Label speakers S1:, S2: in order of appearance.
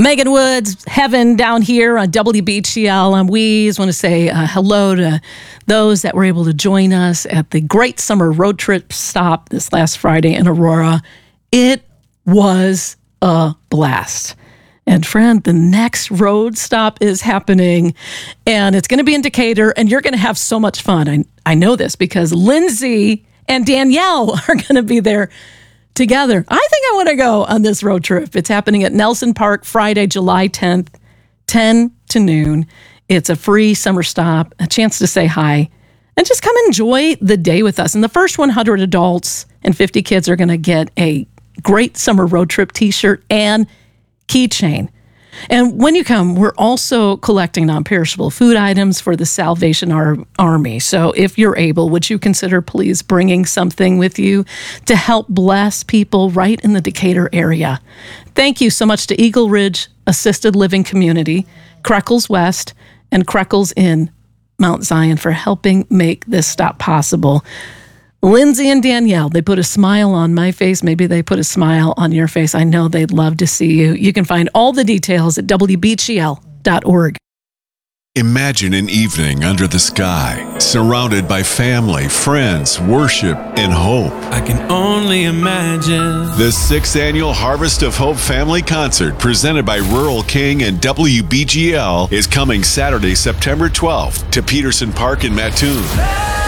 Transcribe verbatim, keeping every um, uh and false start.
S1: Megan Woods, Heaven down here on W B G L. And we just want to say uh, hello to those that were able to join us at the Great Summer Road Trip Stop this last Friday in Aurora. It was a blast. And friend, the next road stop is happening, and it's going to be in Decatur, and you're going to have so much fun. I, I know this because Lindsay and Danielle are going to be there together. I think I want to go on this road trip. It's happening at Nelson Park Friday, July tenth, ten to noon. It's a free summer stop, a chance to say hi, and just come enjoy the day with us. And the first one hundred adults and fifty kids are going to get a Great Summer Road Trip t-shirt and keychain. And when you come, we're also collecting non-perishable food items for the Salvation Ar- Army. So if you're able, would you consider please bringing something with you to help bless people right in the Decatur area? Thank you so much to Eagle Ridge Assisted Living Community, Creckles West, and Creckles in Mount Zion for helping make this stop possible. Lindsay and Danielle, they put a smile on my face. Maybe they put a smile on your face. I know they'd love to see you. You can find all the details at W B G L dot org.
S2: Imagine an evening under the sky, surrounded by family, friends, worship, and hope.
S3: I can only imagine.
S2: The sixth annual Harvest of Hope Family Concert, presented by Rural King and W B G L, is coming Saturday, September twelfth to Peterson Park in Mattoon.